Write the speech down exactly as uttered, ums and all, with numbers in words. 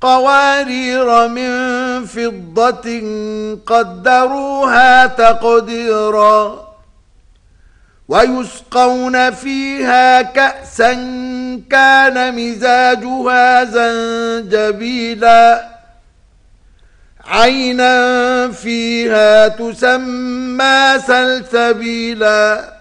قوارير من فضة قدروها تقديرا ويسقون فيها كأسا كان مزاجها زنجبيلا عينا فيها تسمى سلسبيلا